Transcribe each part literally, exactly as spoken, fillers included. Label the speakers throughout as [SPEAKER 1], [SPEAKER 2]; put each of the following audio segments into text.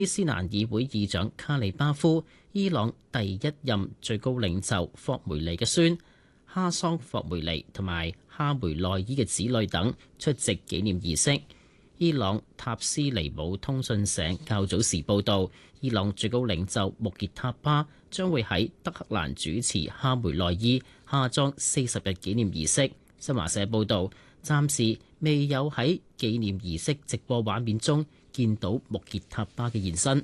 [SPEAKER 1] 伊斯蘭議會議長卡里巴夫、伊朗第一任最高領袖霍梅尼嘅孫哈桑霍梅尼同埋哈梅內伊嘅子女等出席紀念儀式。伊朗塔斯尼姆通訊社較早時報道，伊朗最高領袖穆傑塔巴將會喺德黑蘭主持哈梅內伊下葬四十日紀念儀式。新華社報道，暫時未有喺紀念儀式直播畫面中見到穆傑塔巴嘅現身。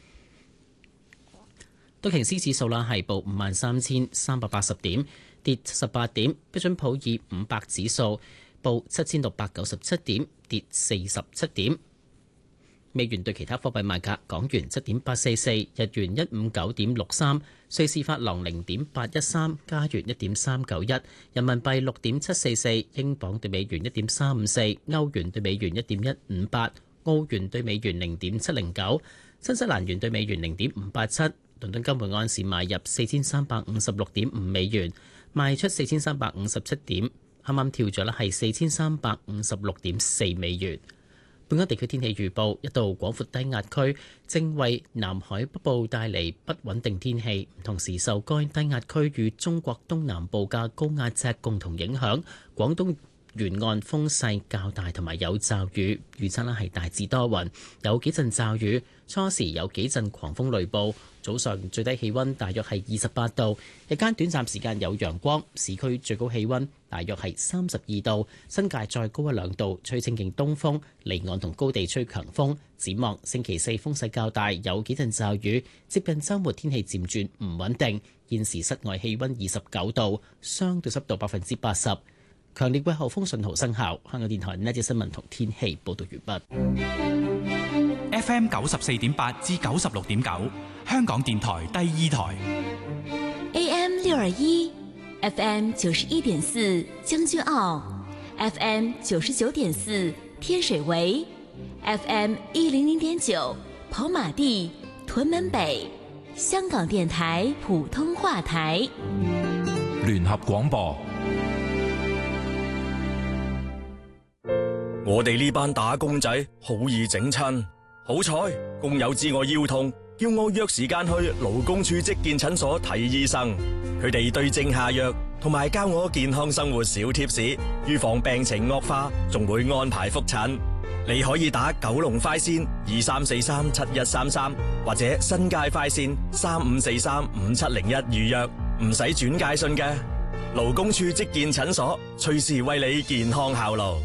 [SPEAKER 1] 道瓊斯指數啦係報五萬三千三百八十點，跌七十八點。標準普爾五百指數報七千六百九十七點，跌四十七點。美元對其他貨幣賣價：港元七點八四四，日元一五九點六三，瑞士法郎零點八一三，加元一點三九一，人民幣六點七四四，英鎊對美元一點三五四，歐元對美元一點一五八，澳元對美元零點七零九，新西蘭元對美元零點五八七。倫敦金每安士買入四千三百五十六點五美元，賣出四千三百五十七點，啱啱跳咗啦，係四千三百五十六點四美元。本港地區天氣預報：一道廣闊低壓區正為南海北部帶嚟不穩定天氣，同時受該低壓區與中國東南部嘅高壓脊共同影響，廣東沿岸風勢較大同埋有驟雨，預測呢係大致多雲，有幾陣驟雨，初時有幾陣狂風雷暴。早上最低氣溫大約係二十八度，日間短暫時間有陽光，市區最高氣溫大約係三十二度，新界再高一兩度，吹清勁東風，離岸同高地吹強風。展望星期四風勢較大，有幾陣驟雨，接近週末天氣漸轉唔穩定。現時室外氣溫二十九度，相對濕度百分之八十。強烈季候風信號生效。香港電台呢節新聞同天氣報道完畢。
[SPEAKER 2] F M 九十四點八至九十六點九，香港電台第二台。
[SPEAKER 3] A M 六二一 ，F M 九十一點四將軍澳 ，F M 九十九點四天水圍 ，F M 一零零點九跑馬地屯門北，香港電台普通話台。
[SPEAKER 4] 聯合廣播。
[SPEAKER 5] 我哋呢班打工仔好易整親，好彩工友知我腰痛，叫我約時間去勞工處職健診所睇醫生。佢哋對症下藥，同埋教我健康生活小貼士，預防病情惡化，仲會安排覆診。你可以打九龍快線二三四三七一三三，或者新界快線三五四三五七零一預約，唔使轉介信嘅。勞工處職健診所，隨時為你健康效勞。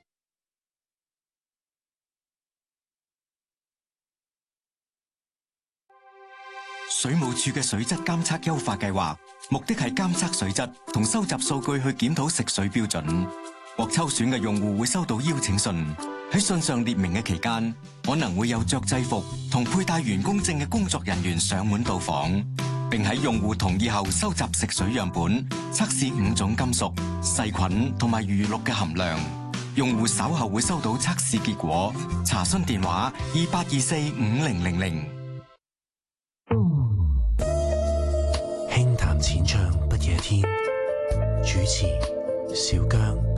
[SPEAKER 6] 水務署嘅水質監測優化計劃，目的係監測水質同收集數據去檢討食水標準。獲抽選嘅用戶會收到邀請信，喺信上列明嘅期間，可能會有着制服同佩戴員工證嘅工作人員上門到訪，並喺用戶同意後收集食水樣本，測試五種金屬、細菌同埋餘氯嘅含量。用戶稍後會收到測試結果。查詢電話二八二四五零零零。
[SPEAKER 7] 輕談淺唱不夜天，主持小姜。